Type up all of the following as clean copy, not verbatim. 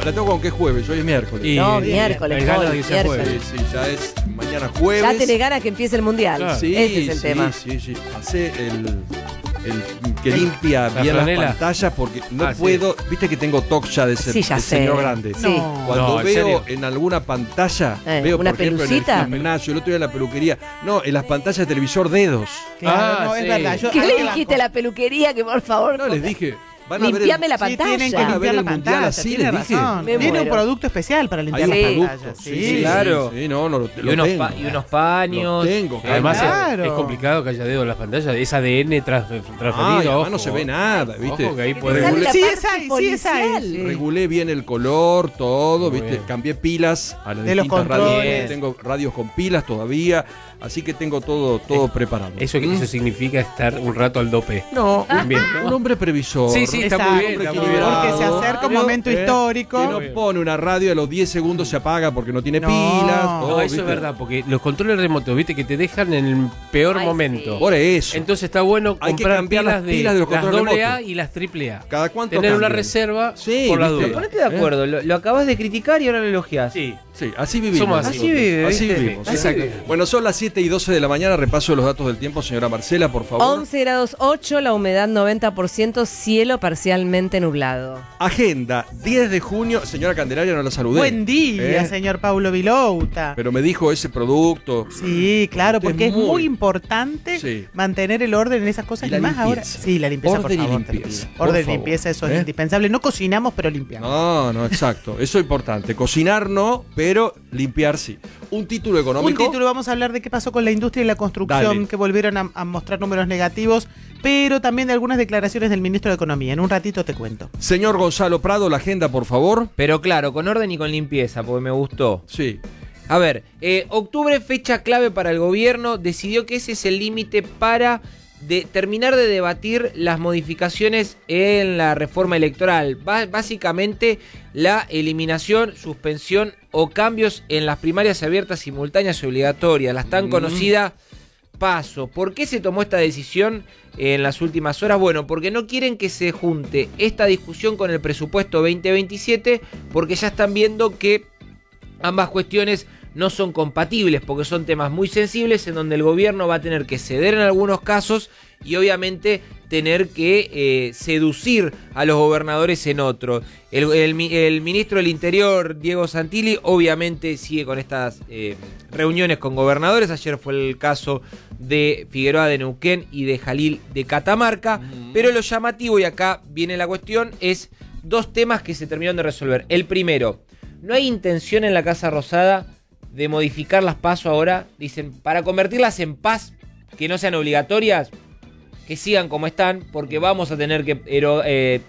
La tengo con que es jueves, hoy es miércoles. No, miércoles. Sí, ya es mañana jueves. Ya tenés ganas que empiece el mundial. Claro. Sí, ese es el tema. Sí. Pasé el que limpia bien las pantallas porque no puedo. Viste que tengo TOC ya de ser señor grande. Sí. Cuando veo en alguna pantalla, veo una por ejemplo pelucita. en el gimnasio, el otro día en la peluquería. No, en las pantallas de televisor dedos. Claro, es verdad. ¿Qué le dijiste a la peluquería que por favor? No, les dije. Limpiame la pantalla. Sí, tienen que limpiar la pantalla. Así tiene les dije. razón. Tiene un producto especial para limpiar las pantallas. Sí, claro. Sí, no, lo y unos paños. Tengo. Además es complicado que haya dedo en las pantallas. Es ADN transferido. Además no se ve nada, ¿viste? Ojo que ahí Sí, es ahí. Regulé bien el color, todo, ¿viste? Bien. Cambié pilas a las de distintas radios. Tengo radios con pilas todavía. Así que tengo todo preparado. Eso significa estar un rato al dope. No, un hombre previsor. Sí, está muy bien. Porque se acerca un momento histórico. Que no pone una radio, a los 10 segundos se apaga porque no tiene pilas. No, eso es verdad, porque los controles remotos, viste, que te dejan en el peor momento. Sí. Por eso. Entonces está bueno comprar pilas de los controles AA y las AAA. ¿Cada cuánto tener cambian? Una reserva por la duda. Ponete de acuerdo, lo acabas de criticar y ahora lo elogiás. Sí, así vivimos. Somos así vivimos. Exacto. Bueno, son las 7:12 de la mañana. Repaso los datos del tiempo, señora Marcela, por favor. 11 grados 8, la humedad 90%, cielo parcialmente nublado. Agenda, 10 de junio. Señora Candelaria, no la saludé. Buen día, señor Paulo Vilouta. Pero me dijo ese producto. Sí, claro, porque es muy importante mantener el orden en esas cosas. Y más ahora. Sí, la limpieza, orden por favor. Y limpieza. Orden y limpieza, eso es indispensable. No cocinamos, pero limpiamos. No, exacto. Eso es importante. Cocinar no, pero limpiar sí. Un título económico. Un título, vamos a hablar de qué pasó con la industria y la construcción. Dale. Que volvieron a mostrar números negativos, pero también de algunas declaraciones del ministro de Economía. En un ratito te cuento. Señor Gonzalo Prado, la agenda, por favor. Pero claro, con orden y con limpieza, porque me gustó. Sí. A ver, octubre, fecha clave para el gobierno, decidió que ese es el límite para terminar de debatir las modificaciones en la reforma electoral. Básicamente la eliminación, suspensión o cambios en las primarias abiertas, simultáneas y obligatorias, las tan conocidas PASO. ¿Por qué se tomó esta decisión en las últimas horas? Bueno, porque no quieren que se junte esta discusión con el presupuesto 2027, porque ya están viendo que ambas cuestiones no son compatibles, porque son temas muy sensibles en donde el gobierno va a tener que ceder en algunos casos y obviamente tener que seducir a los gobernadores en otros. El ministro del Interior, Diego Santilli, obviamente sigue con estas reuniones con gobernadores. Ayer fue el caso de Figueroa de Neuquén y de Jalil de Catamarca. Pero lo llamativo, y acá viene la cuestión, es dos temas que se terminaron de resolver. El primero, no hay intención en la Casa Rosada de modificar las PASO ahora. Dicen, para convertirlas en PAS, que no sean obligatorias, que sigan como están, porque vamos a tener que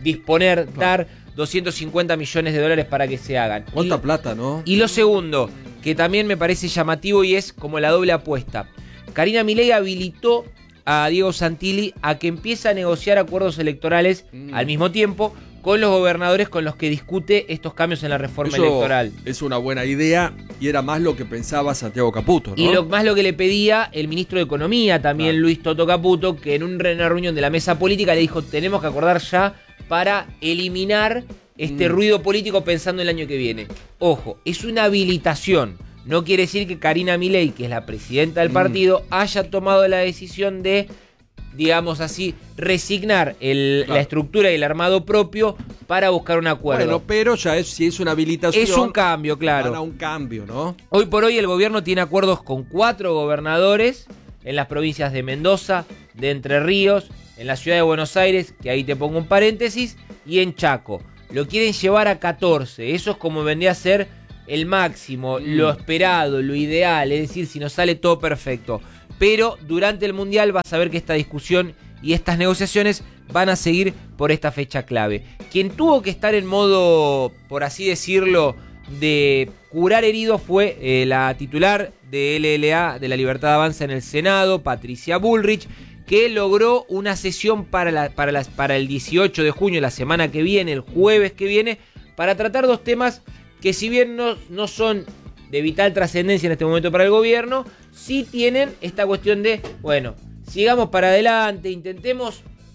dar 250 millones de dólares para que se hagan. ¿Cuánta plata, no? Y lo segundo, que también me parece llamativo y es como la doble apuesta. Karina Milei habilitó a Diego Santilli a que empiece a negociar acuerdos electorales al mismo tiempo con los gobernadores con los que discute estos cambios en la reforma electoral. Es una buena idea y era más lo que pensaba Santiago Caputo, ¿no? Y más lo que le pedía el ministro de Economía, también Luis Toto Caputo, que en una reunión de la mesa política le dijo, tenemos que acordar ya para eliminar este ruido político pensando en el año que viene. Ojo, es una habilitación. No quiere decir que Karina Milei, que es la presidenta del partido, haya tomado la decisión de, digamos así, resignar la estructura y el armado propio para buscar un acuerdo. Bueno, pero ya si es una habilitación... Es un cambio, claro. Van a un cambio, ¿no? Hoy por hoy el gobierno tiene acuerdos con 4 gobernadores en las provincias de Mendoza, de Entre Ríos, en la ciudad de Buenos Aires, que ahí te pongo un paréntesis, y en Chaco. Lo quieren llevar a 14. Eso es como vendría a ser el máximo, lo esperado, lo ideal. Es decir, si nos sale todo perfecto. Pero durante el Mundial vas a ver que esta discusión y estas negociaciones van a seguir por esta fecha clave. Quien tuvo que estar en modo, por así decirlo, de curar heridos fue la titular de LLA, de la Libertad Avanza en el Senado, Patricia Bullrich, que logró una sesión para el 18 de junio, la semana que viene, el jueves que viene, para tratar dos temas que si bien no son de vital trascendencia en este momento para el gobierno, sí tienen esta cuestión de, bueno, sigamos para adelante, intentemos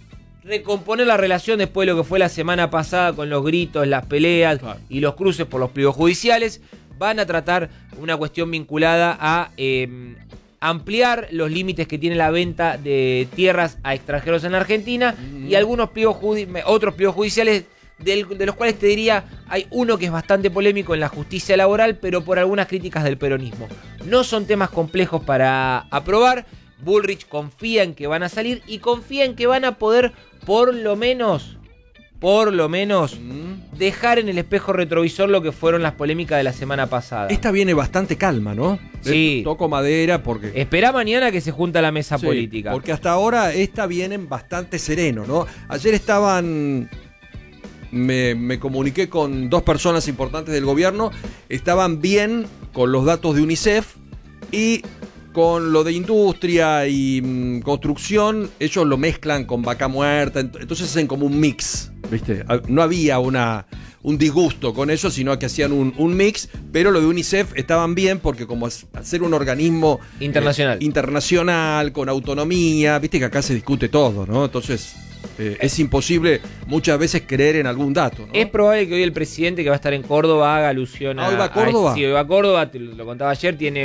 recomponer la relación después de lo que fue la semana pasada con los gritos, las peleas y los cruces por los pliegos judiciales. Van a tratar una cuestión vinculada a ampliar los límites que tiene la venta de tierras a extranjeros en Argentina y algunos otros pliegos judiciales de los cuales te diría hay uno que es bastante polémico en la justicia laboral, pero por algunas críticas del peronismo. No son temas complejos para aprobar. Bullrich confía en que van a salir y confía en que van a poder por lo menos dejar en el espejo retrovisor lo que fueron las polémicas de la semana pasada. Esta viene bastante calma, ¿no? Sí. Toco madera porque... Espera mañana que se junta la mesa política. Porque hasta ahora esta vienen bastante sereno, ¿no? Ayer estaban... Me comuniqué con 2 personas importantes del gobierno, estaban bien con los datos de UNICEF y con lo de industria y construcción, ellos lo mezclan con vaca muerta, entonces hacen como un mix, ¿viste? No había un disgusto con eso, sino que hacían un mix, pero lo de UNICEF estaban bien porque como al ser un organismo internacional, con autonomía, viste que acá se discute todo, ¿no? Entonces... es imposible muchas veces creer en algún dato, ¿no? Es probable que hoy el presidente que va a estar en Córdoba haga alusión a... ¿Hoy va a Córdoba? Sí, hoy va a Córdoba, te lo contaba ayer, tiene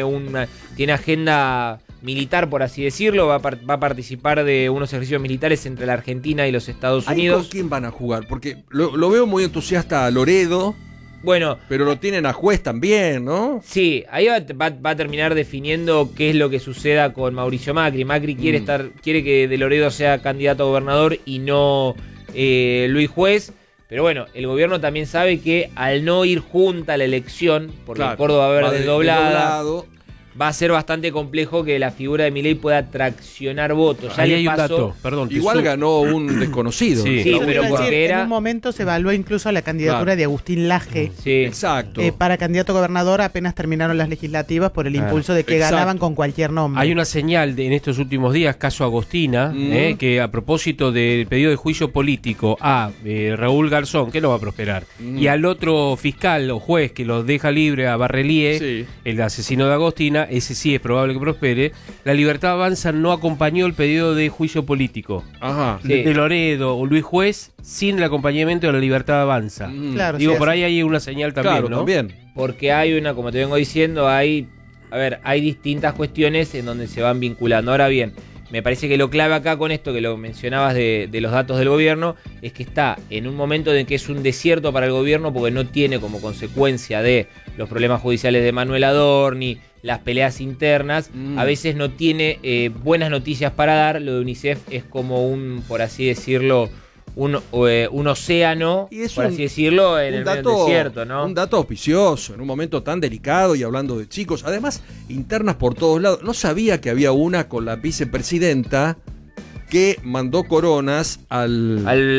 agenda militar, por así decirlo, va a participar de unos ejercicios militares entre la Argentina y los Estados Unidos. ¿Con quién van a jugar? Porque lo veo muy entusiasta a Loredo. Bueno, pero lo tienen a Juez también, ¿no? Sí, ahí va a terminar definiendo qué es lo que suceda con Mauricio Macri. Macri quiere que De Loredo sea candidato a gobernador y no Luis Juez. Pero bueno, el gobierno también sabe que al no ir junta a la elección, porque Córdoba va a haber desdoblado, va a ser bastante complejo que la figura de Milei pueda traccionar votos. Ya ahí le hay pasó. un dato, perdón. Igual ganó un desconocido. Sí, pero porque en un momento se evaluó incluso la candidatura de Agustín Laje. Sí. Exacto. Para candidato a gobernador apenas terminaron las legislativas por el impulso de que ganaban con cualquier nombre. Hay una señal en estos últimos días, caso Agostina, que a propósito del pedido de juicio político a Raúl Garzón, que no va a prosperar, y al otro fiscal o juez que lo deja libre a Barrelier, el asesino de Agostina, ese sí es probable que prospere. La Libertad Avanza no acompañó el pedido de juicio político de Loredo o Luis Juez sin el acompañamiento de la Libertad Avanza. Claro, digo, por ahí hay una señal también, ¿no? También. Porque hay una, como te vengo diciendo, hay distintas cuestiones en donde se van vinculando. Ahora bien, me parece que lo clave acá con esto que lo mencionabas de los datos del gobierno es que está en un momento en que es un desierto para el gobierno porque no tiene como consecuencia de los problemas judiciales de Manuel Adorni, las peleas internas, a veces no tiene buenas noticias para dar. Lo de UNICEF es como un, por así decirlo, un océano, por así decirlo, en el medio del desierto, ¿no? Un dato auspicioso, en un momento tan delicado y hablando de chicos. Además, internas por todos lados. No sabía que había una con la vicepresidenta que mandó coronas al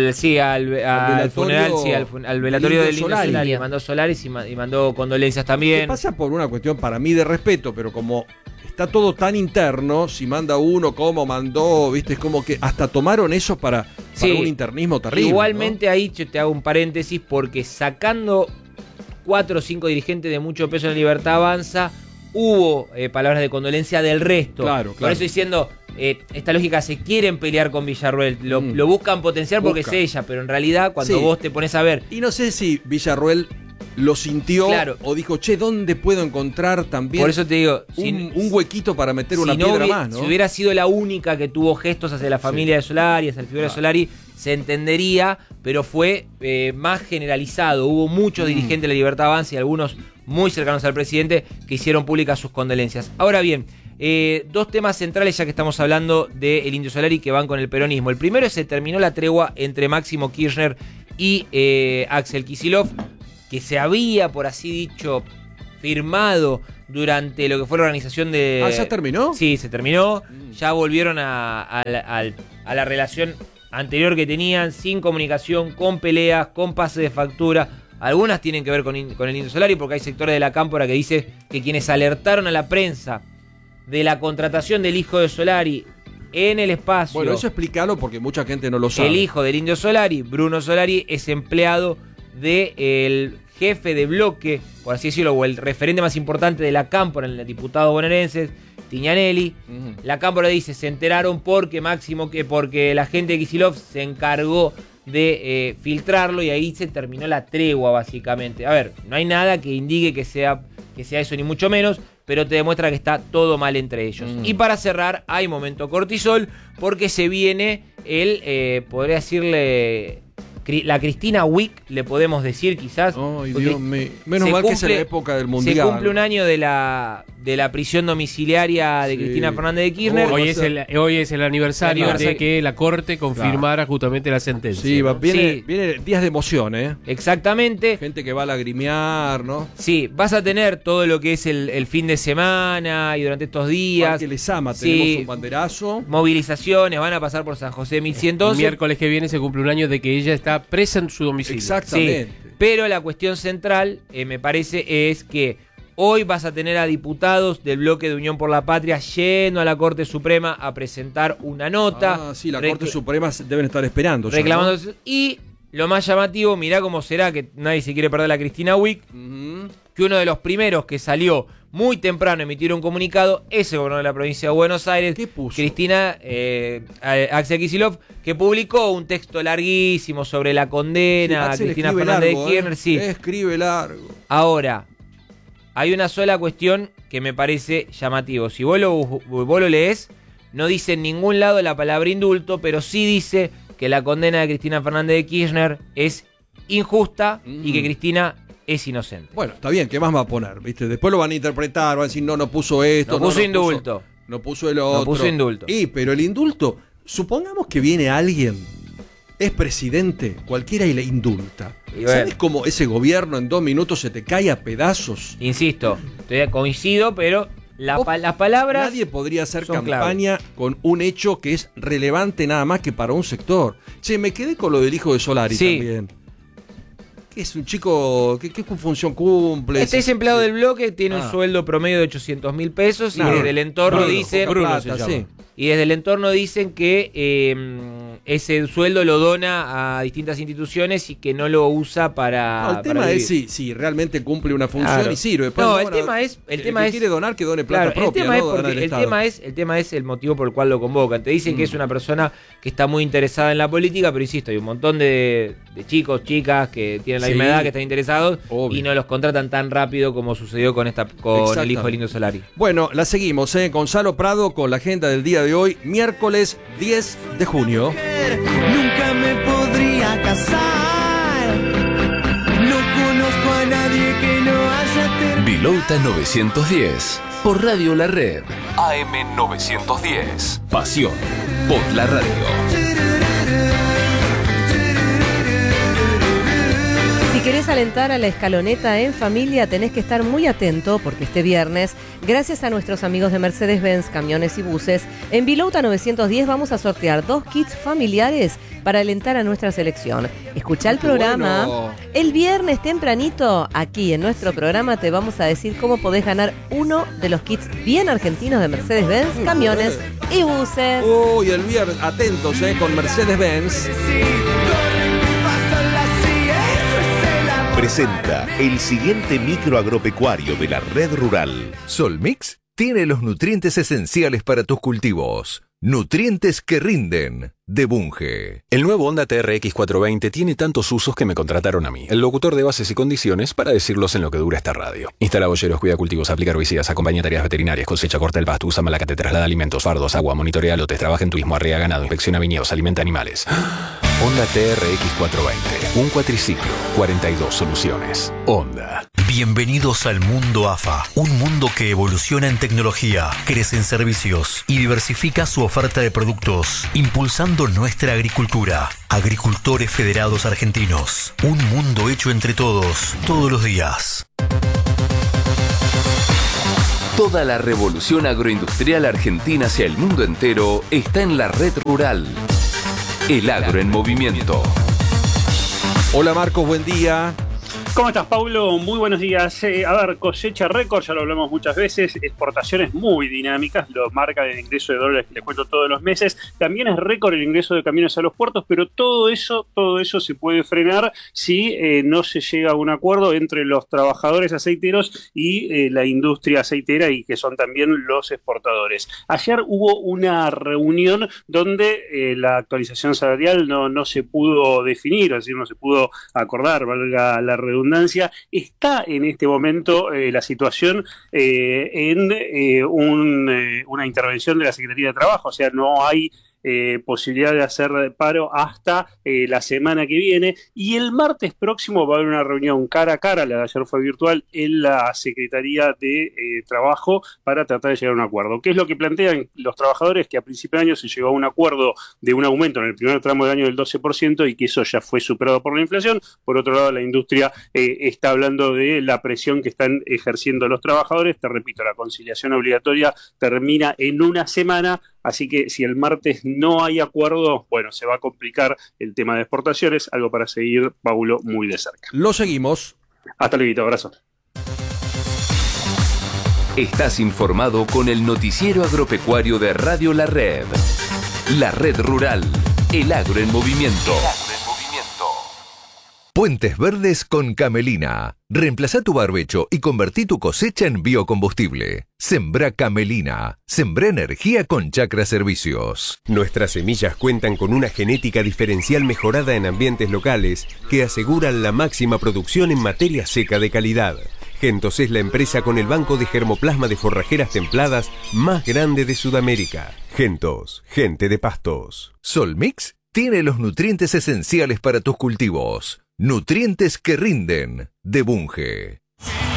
velatorio del Indio Solari. Mandó Solaris y mandó condolencias también. ¿Qué pasa por una cuestión para mí de respeto? Pero como está todo tan interno, si manda uno, como mandó, viste, es como que hasta tomaron eso para un internismo terrible. Igualmente, ¿no? Ahí yo te hago un paréntesis porque sacando 4 o 5 dirigentes de mucho peso en la Libertad Avanza, hubo palabras de condolencia del resto. Claro. Por eso diciendo, esta lógica, se quieren pelear con Villarruel, lo buscan potenciar porque es ella, pero en realidad cuando vos te pones a ver... Y no sé si Villarruel lo sintió o dijo, che, ¿dónde puedo encontrar también por eso te digo, un huequito para meter una piedra más, ¿no? Si hubiera sido la única que tuvo gestos hacia la familia de Solari, hacia la figura de Solari, se entendería, pero fue más generalizado. Hubo muchos dirigentes de la Libertad Avanza y algunos muy cercanos al presidente que hicieron públicas sus condolencias. Ahora bien, 2 temas centrales ya que estamos hablando del Indio Solari que van con el peronismo. El primero es que se terminó la tregua entre Máximo Kirchner y Axel Kicillof, que se había, por así dicho, firmado durante lo que fue la organización de... ¿ya terminó? Sí, se terminó. Ya volvieron a la relación anterior que tenían, sin comunicación, con peleas, con pase de factura. Algunas tienen que ver con el Indio Solari, porque hay sectores de la cámpora que dice que quienes alertaron a la prensa de la contratación del hijo de Solari en el espacio... Bueno, eso explícalo porque mucha gente no lo sabe. El hijo del Indio Solari, Bruno Solari, es empleado del jefe de bloque, por así decirlo, o el referente más importante de la cámpora, el diputado bonaerense. Stignanelli. La Cámpora dice, se enteraron porque la gente de Kicillof se encargó de filtrarlo y ahí se terminó la tregua básicamente. A ver, no hay nada que indique que sea eso ni mucho menos, pero te demuestra que está todo mal entre ellos. Y para cerrar, hay momento cortisol porque se viene podría decirle, la Cristina Week, le podemos decir quizás. Ay, Dios mío. Menos mal que es en la época del Mundial. Se cumple un año de la prisión domiciliaria de Cristina Fernández de Kirchner. Hoy es el aniversario de que la Corte confirmara justamente la sentencia. Sí, viene días de emoción, ¿eh? Exactamente. Gente que va a lagrimear, ¿no? Sí, vas a tener todo lo que es el fin de semana y durante estos días. Parque Lezama, tenemos un banderazo. Movilizaciones, van a pasar por San José 1111. El miércoles que viene se cumple un año de que ella está presa en su domicilio. Exactamente. Sí, pero la cuestión central, me parece, es que hoy vas a tener a diputados del bloque de Unión por la Patria yendo a la Corte Suprema a presentar una nota. Sí, la Corte Suprema deben estar esperando. Reclamando. ¿No? Y lo más llamativo, mirá cómo será, que nadie se quiere perder la Cristina Week, que uno de los primeros que salió muy temprano a emitir un comunicado es el gobernador de la provincia de Buenos Aires, ¿Qué puso? Cristina Axel Kicillof, que publicó un texto larguísimo sobre la condena a Cristina Fernández de Kirchner. Sí. Escribe largo. Ahora, hay una sola cuestión que me parece llamativo. Si vos lo lees, no dice en ningún lado la palabra indulto, pero sí dice que la condena de Cristina Fernández de Kirchner es injusta y que Cristina es inocente. Bueno, está bien, ¿qué más va a poner? ¿Viste? Después lo van a interpretar, van a decir, no puso esto. No puso indulto. No puso el otro. No puso indulto. Pero el indulto, supongamos que viene alguien, es presidente, cualquiera y le indulta. ¿Sabes cómo ese gobierno en 2 minutos se te cae a pedazos? Insisto, coincido, pero las palabras. Nadie podría hacer campaña con un hecho que es relevante nada más que para un sector. Che, me quedé con lo del hijo de Solari también. ¿Qué es un chico? ¿Qué función cumple? Este es empleado del bloque, tiene un sueldo promedio de 800.000 pesos y desde el entorno dicen. Y desde el entorno dicen que ese sueldo lo dona a distintas instituciones y que no lo usa para. No, el tema es si realmente cumple una función y sirve. No, el tema es. quiere donar, que done plata propia. El tema es el motivo por el cual lo convocan. Te dicen que es una persona que está muy interesada en la política, pero insisto, hay un montón de chicos, chicas que tienen la misma edad, que están interesados y no los contratan tan rápido como sucedió con el hijo del Indio Solari. Bueno, la seguimos, Gonzalo Prado con la agenda del día de hoy, miércoles 10 de junio. Nunca me podría casar. No conozco a nadie que no haya terminado. Vilauta 910 por Radio La Red. AM 910. Pasión por la radio. Si querés alentar a la escaloneta en familia, tenés que estar muy atento porque este viernes, gracias a nuestros amigos de Mercedes-Benz Camiones y Buses, en Vilauta 910 vamos a sortear 2 kits familiares para alentar a nuestra selección. Escuchá el programa. Bueno. El viernes tempranito, aquí en nuestro programa, te vamos a decir cómo podés ganar uno de los kits bien argentinos de Mercedes-Benz Camiones y Buses. Uy, el viernes, atentos, con Mercedes-Benz. Presenta el siguiente micro agropecuario de la red rural. Solmix tiene los nutrientes esenciales para tus cultivos. Nutrientes que rinden, de Bunge. El nuevo Honda TRX 420 tiene tantos usos que me contrataron a mí, el locutor de bases y condiciones, para decirlos en lo que dura esta radio. Instala bolleros, cuida cultivos, aplica herbicidas, acompaña tareas veterinarias, cosecha, corta el pasto, usa malacate, traslada alimentos, fardos, agua, monitorea lotes, trabaja en turismo, arrea ganado, inspecciona viñedos, alimenta animales. Honda TRX 420, un cuatriciclo, 42 soluciones. Honda. Bienvenidos al mundo AFA, un mundo que evoluciona en tecnología, crece en servicios y diversifica su oferta de productos, impulsando nuestra agricultura. Agricultores Federados Argentinos, un mundo hecho entre todos, todos los días. Toda la revolución agroindustrial argentina hacia el mundo entero está en la red rural. El agro en movimiento. Hola Marcos, buen día. ¿Cómo estás, Paulo? Muy buenos días. A ver, cosecha récord, ya lo hablamos muchas veces, exportaciones muy dinámicas, lo marca el ingreso de dólares que les cuento todos los meses, también es récord el ingreso de camiones a los puertos, pero todo eso se puede frenar si no se llega a un acuerdo entre los trabajadores aceiteros y la industria aceitera, y que son también los exportadores. Ayer hubo una reunión donde la actualización salarial no se pudo definir, es decir, no se pudo acordar, valga la redundancia. Está en este momento la situación en una intervención de la Secretaría de Trabajo, o sea, no hay posibilidad de hacer paro hasta la semana que viene, y el martes próximo va a haber una reunión cara a cara, la de ayer fue virtual, en la Secretaría de Trabajo para tratar de llegar a un acuerdo. ¿Qué es lo que plantean los trabajadores? Que a principio de año se llegó a un acuerdo de un aumento en el primer tramo del año del 12% y que eso ya fue superado por la inflación. Por otro lado, la industria está hablando de la presión que están ejerciendo los trabajadores. Te repito, la conciliación obligatoria termina en una semana, así que si el martes no hay acuerdo, bueno, se va a complicar el tema de exportaciones, algo para seguir, Paulo, muy de cerca. Lo seguimos. Hasta luego, abrazo. Estás informado con el noticiero agropecuario de Radio La Red. La Red Rural, el agro en movimiento. Puentes Verdes con Camelina. Reemplazá tu barbecho y convertí tu cosecha en biocombustible. Sembrá Camelina. Sembrá energía con Chacra Servicios. Nuestras semillas cuentan con una genética diferencial mejorada en ambientes locales que aseguran la máxima producción en materia seca de calidad. Gentos es la empresa con el banco de germoplasma de forrajeras templadas más grande de Sudamérica. Gentos, gente de pastos. Solmix tiene los nutrientes esenciales para tus cultivos. Nutrientes que rinden, de Bunge.